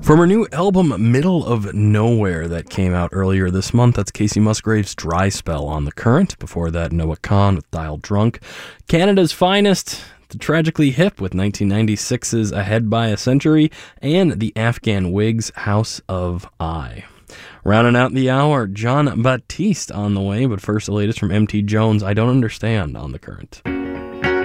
From her new album, Middle of Nowhere, that came out earlier this month, that's Casey Musgrave's Dry Spell on The Current. Before that, Noah Kahan with Dial Drunk. Canada's Finest, the Tragically Hip with 1996's Ahead by a Century, and the Afghan Whigs, House of I. Rounding out the hour, Jon Batiste on the way, but first the latest from MT Jones, I Don't Understand on The Current.